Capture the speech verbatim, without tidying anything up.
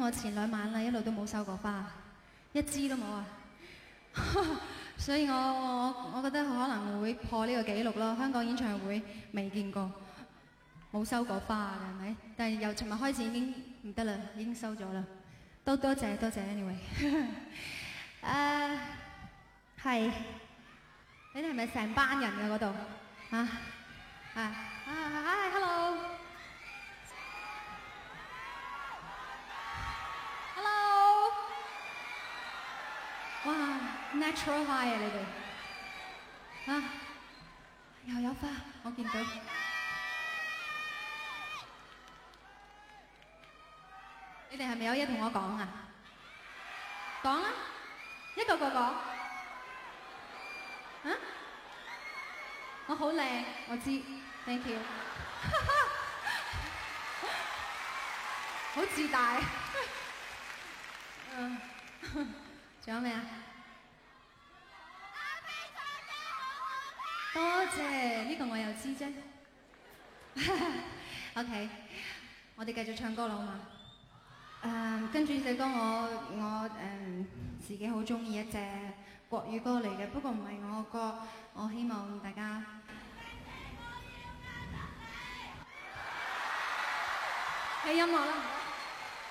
我前兩晚啦，一路都冇收過花，一支都冇啊！所以我我我覺得可能會破呢個紀錄咯。香港演唱會未見過冇收過花嘅，係咪？但係由尋日開始已經唔得啦，已經收咗啦。多多謝多謝 ，anyway。誒係，你哋係咪成班人嘅嗰度啊？啊啊啊 ！Hello。哇 ，natural high 啊！你哋啊，又有花，我見到。你哋係咪有嘢同我講啊？講啊，一個個講。啊？我好靚，我知 ，thank you。好自大。嗯。仲有咩啊？多謝，呢個我又知啫。OK， 我哋繼續唱歌啦，好嘛？誒，跟住呢隻歌我我誒自己好中意一隻國語歌嚟嘅，不過唔係我歌，我希望大家係音樂啦。